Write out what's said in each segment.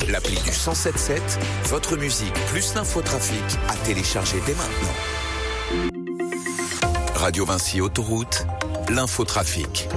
L'appli du 177, votre musique plus l'infotrafic à télécharger dès maintenant. Radio Vinci Autoroute, l'infotrafic.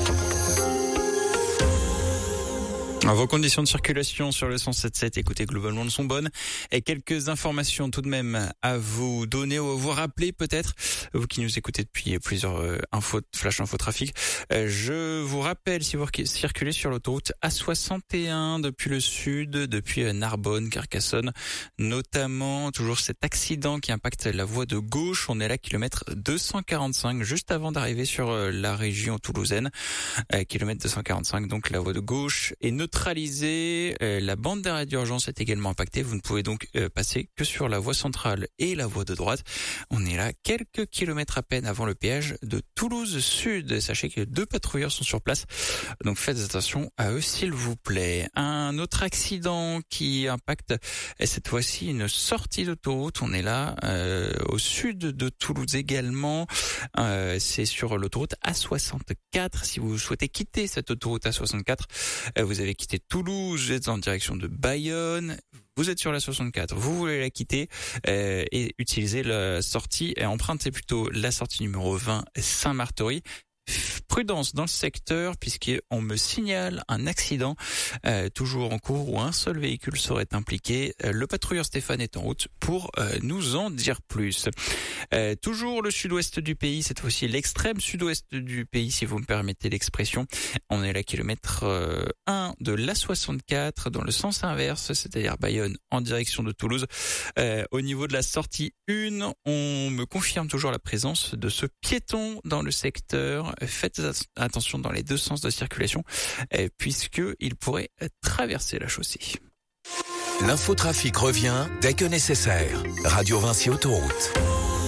Vos conditions de circulation sur le 177, écoutez, globalement, sont bonnes. Et quelques informations tout de même à vous donner ou à vous rappeler peut-être, vous qui nous écoutez depuis plusieurs flash info trafic. Je vous rappelle, si vous circulez sur l'autoroute A61 depuis le sud, depuis Narbonne, Carcassonne, notamment toujours cet accident qui impacte la voie de gauche. On est là, kilomètre 245, juste avant d'arriver sur la région toulousaine. Kilomètre 245, donc la voie de gauche est neutralisée. La bande d'arrêt d'urgence est également impactée. Vous ne pouvez donc passer que sur la voie centrale et la voie de droite. On est là quelques kilomètres à peine avant le péage de Toulouse Sud. Sachez que 2 patrouilleurs sont sur place, donc faites attention à eux s'il vous plaît. Un autre accident qui impacte cette fois-ci une sortie d'autoroute. On est là au sud de Toulouse également. C'est sur l'autoroute A64. Si vous souhaitez quitter cette autoroute A64, vous avez quitté Toulouse, vous êtes en direction de Bayonne, vous êtes sur la 64, vous voulez la quitter et utiliser la sortie et empruntez plutôt la sortie numéro 20 Saint-Martory. Prudence dans le secteur puisqu'on me signale un accident toujours en cours où un seul véhicule serait impliqué. Le patrouilleur Stéphane est en route pour nous en dire plus. Toujours le sud-ouest du pays, cette fois-ci l'extrême sud-ouest du pays si vous me permettez l'expression. On est là kilomètre 1 de l'A64 dans le sens inverse, c'est-à-dire Bayonne en direction de Toulouse. Au niveau de la sortie 1, on me confirme toujours la présence de ce piéton dans le secteur. Faites attention dans les deux sens de circulation puisqu'il pourrait traverser la chaussée. L'infotrafic revient dès que nécessaire. Radio Vinci Autoroute.